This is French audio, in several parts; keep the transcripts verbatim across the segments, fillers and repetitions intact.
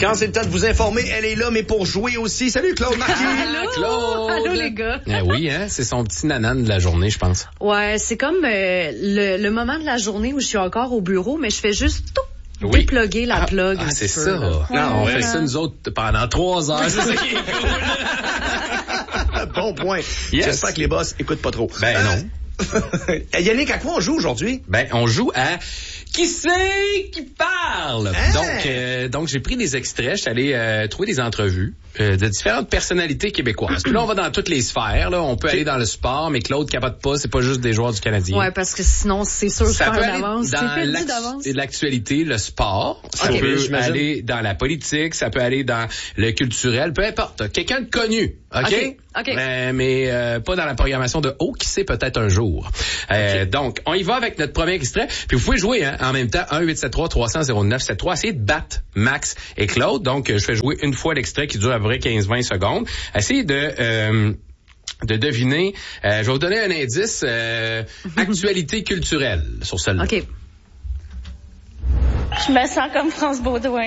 Quand c'est le temps de vous informer, elle est là, mais pour jouer aussi. Salut Claude Marquis. Allô, Claude. Allô les gars. Eh oui, hein, c'est son petit nanan de la journée, je pense. Ouais, c'est comme euh, le, le moment de la journée où je suis encore au bureau, mais je fais juste tout. Oui. Dépluguer la Ah, plug. Ah, un c'est petit ça. peu, là. Non, on Ouais, fait ouais. ça nous autres pendant trois heures. C'est ça qui est cool. Bon point. Yes. J'espère que les boss écoutent pas trop. Ben Euh, non. Yannick, à quoi on joue aujourd'hui? Ben, on joue à Qui c'est qui parle? Hein? Donc, euh, donc j'ai pris des extraits, je suis allé euh, trouver des entrevues euh, de différentes personnalités québécoises. Puis là, on va dans toutes les sphères. Là, on peut aller dans le sport, mais Claude capote pas, c'est pas juste des joueurs du Canadien. Ouais, parce que sinon, c'est sûr que je Ça perds peut aller d'avance. C'est dans perdu l'actu- d'avance. l'actualité, le sport. Ça Ok. peut J'imagine. aller dans la politique, ça peut aller dans le culturel, peu importe. Quelqu'un de connu, OK? Ok, ok. Euh, mais euh, pas dans la programmation de haut, qui sait peut-être un jour. Euh, Donc, on y va avec notre premier extrait. Puis vous pouvez jouer hein, en même temps, un huit sept trois trois cents zéro neuf sept trois. Essayez de battre Max et Claude. Donc, je fais jouer une fois l'extrait qui dure à peu près quinze vingt secondes. Essayez de... Euh, de deviner. Euh, je vais vous donner un indice. Euh, actualité culturelle sur celle-là. OK. Je me sens comme France Baudouin.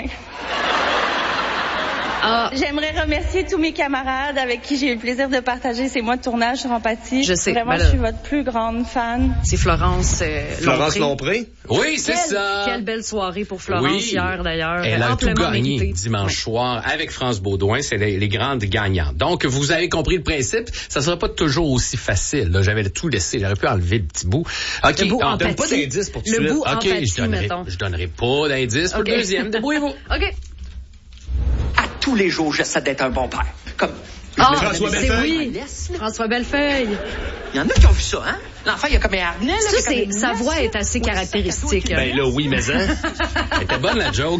Ah, J'aimerais remercier tous mes camarades avec qui j'ai eu le plaisir de partager ces mois de tournage sur Empathie. Je sais, Vraiment, ben là- je suis votre plus grande fan. c'est Florence euh, Florence Lompré. Lompré. Oui, c'est Quelle, ça. quelle belle soirée pour Florence Oui. hier, d'ailleurs. Elle a tout Amplement gagné méritée. dimanche Ouais. soir avec France Baudouin. C'est les, les grandes gagnantes. Donc, vous avez compris le principe. Ça sera pas toujours aussi facile. Là, j'avais tout laissé. J'aurais pu enlever le petit bout. OK. Le bout on Donne empathie. pas d'indice pour tout de Le suite. bout OK, empathie, je donnerai, mettons. je donnerai pas d'indice pour OK. le deuxième. Débrouillez-vous. OK. À tous les jours, j'essaie d'être un bon père. Comme, Ah, François c'est Bellefeuille. oui. laisse, là. François Bellefeuille. Il y en a qui ont vu ça, hein? L'enfant, il a comme un harnais, là. Ça, avec c'est, une sa laisse, voix là. est assez Oui, caractéristique. ça, Ben là, oui, mais hein. Elle était bonne, la joke.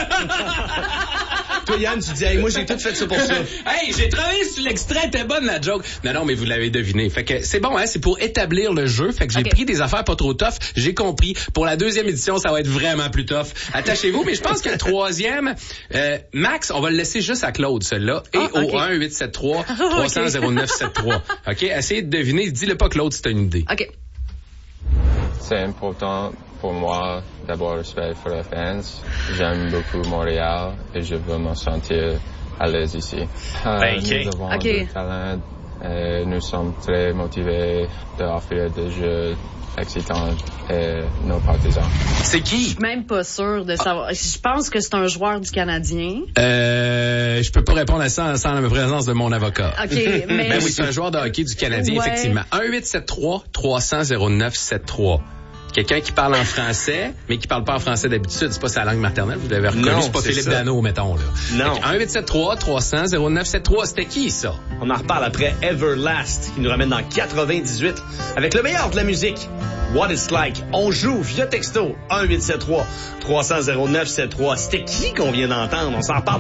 Toi, Yann, tu dis, hey, moi, j'ai tout fait ça pour ça. Hey, j'ai travaillé sur l'extrait, t'es bonne la joke. Non, non, mais vous l'avez deviné. Fait que c'est bon, hein, c'est pour établir le jeu. Fait que j'ai Ok. pris des affaires pas trop tough. J'ai compris. Pour la deuxième édition, ça va être vraiment plus tough. Attachez-vous, mais je pense que le troisième, euh, Max, on va le laisser juste à Claude, celui-là. Et Ah, ok. au un huit sept trois trois cents zéro neuf sept trois. OK? Essayez de deviner. Dis-le pas, Claude, si t'as une idée. OK. C'est important pour moi d'avoir respect pour les fans. J'aime beaucoup Montréal et je veux me sentir à l'aise ici. Euh, Ben, ok. Nous avons Ok. du talent et nous sommes très motivés d'offrir des jeux excitants et nos partisans. C'est qui? Je suis même pas sûre de savoir. Je pense que c'est un joueur du Canadien. Euh, je peux pas répondre à ça sans la présence de mon avocat. OK, mais... Ben oui, c'est un joueur de hockey du Canadien, Ouais. effectivement. un huit sept trois trois cents zéro neuf sept trois. Quelqu'un qui parle en français, mais qui parle pas en français d'habitude. C'est pas sa langue maternelle. Vous l'avez reconnu. Non, c'est pas c'est Philippe ça. Dano, mettons, là. Non. un huit sept trois trois cents zéro neuf sept trois. C'était qui, ça? On en reparle après Everlast, qui nous ramène dans quatre-vingt-dix-huit, avec le meilleur de la musique. What It's Like. On joue via texto un huit sept trois trois cents zéro neuf sept trois. C'était qui qu'on vient d'entendre? On s'en parle